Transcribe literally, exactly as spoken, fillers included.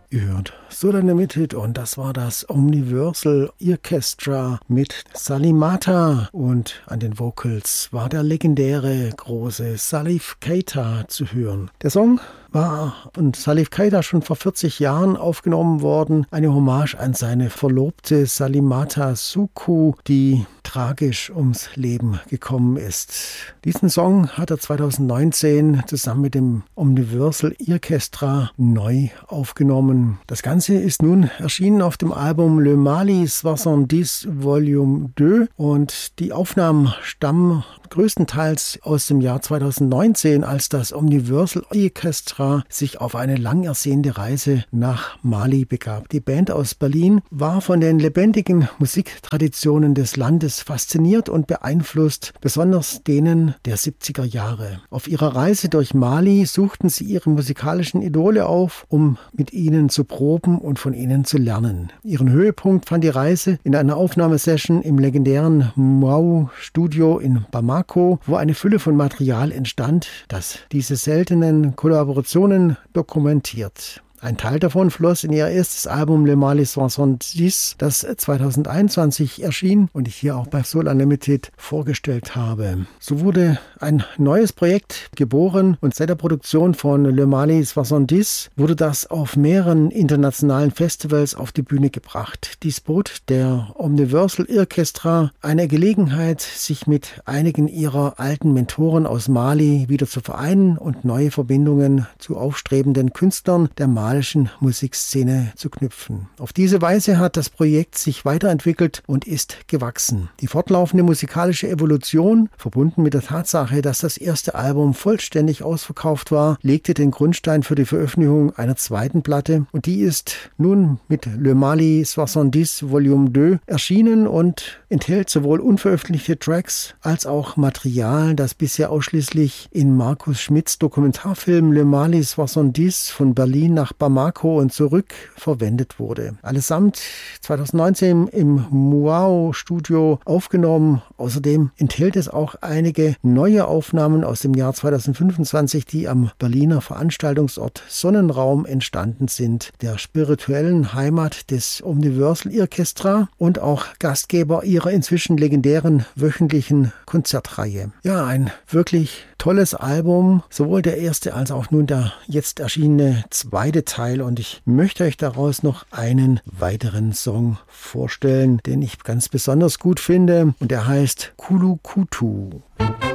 Ihr hört Soul Unlimited und das war das Omniversal Orchestra mit Salimata und an den Vocals war der legendäre große Salif Keita zu hören. Der Song war und Salif Keita schon vor vierzig Jahren aufgenommen worden. Eine Hommage an seine Verlobte Salimata Suku, die tragisch ums Leben gekommen ist. Diesen Song hat er zweitausendneunzehn zusammen mit dem Omniversal Orchestra neu aufgenommen. Das Ganze ist nun erschienen auf dem Album Le Mali soixante-dix Volume zwei und die Aufnahmen stammen größtenteils aus dem Jahr zweitausendneunzehn, als das Omniversal Orchestra sich auf eine lang ersehnte Reise nach Mali begab. Die Band aus Berlin war von den lebendigen Musiktraditionen des Landes fasziniert und beeinflusst, besonders denen der siebziger Jahre. Auf ihrer Reise durch Mali suchten sie ihre musikalischen Idole auf, um mit ihnen zu proben und von ihnen zu lernen. Ihren Höhepunkt fand die Reise in einer Aufnahmesession im legendären Mwau-Studio in Bamako, wo eine Fülle von Material entstand, das diese seltenen Kollaborationen dokumentiert. Ein Teil davon floss in ihr erstes Album Le Mali soixante-dix, das zweitausendeinundzwanzig erschien und ich hier auch bei Soul Unlimited vorgestellt habe. So wurde ein neues Projekt geboren und seit der Produktion von Le Mali soixante-dix wurde das auf mehreren internationalen Festivals auf die Bühne gebracht. Dies bot der Omniversal Orchestra eine Gelegenheit, sich mit einigen ihrer alten Mentoren aus Mali wieder zu vereinen und neue Verbindungen zu aufstrebenden Künstlern der malischen Musikszene zu knüpfen. Auf diese Weise hat das Projekt sich weiterentwickelt und ist gewachsen. Die fortlaufende musikalische Evolution, verbunden mit der Tatsache, dass das erste Album vollständig ausverkauft war, legte den Grundstein für die Veröffentlichung einer zweiten Platte und die ist nun mit Le Mali soixante-dix Volume zwei erschienen und enthält sowohl unveröffentlichte Tracks als auch Material, das bisher ausschließlich in Markus Schmidts Dokumentarfilm Le Mali soixante-dix von Berlin nach Bamako und zurück verwendet wurde. Allesamt zweitausendneunzehn im Mwau-Studio aufgenommen. Außerdem enthält es auch einige neue Aufnahmen aus dem Jahr zweitausendfünfundzwanzig, die am Berliner Veranstaltungsort Sonnenraum entstanden sind, der spirituellen Heimat des Omniversal Orchestra und auch Gastgeber ihrer inzwischen legendären wöchentlichen Konzertreihe. Ja, ein wirklich tolles Album, sowohl der erste als auch nun der jetzt erschienene zweite Teil und ich möchte euch daraus noch einen weiteren Song vorstellen, den ich ganz besonders gut finde und der heißt Kulu Kutu.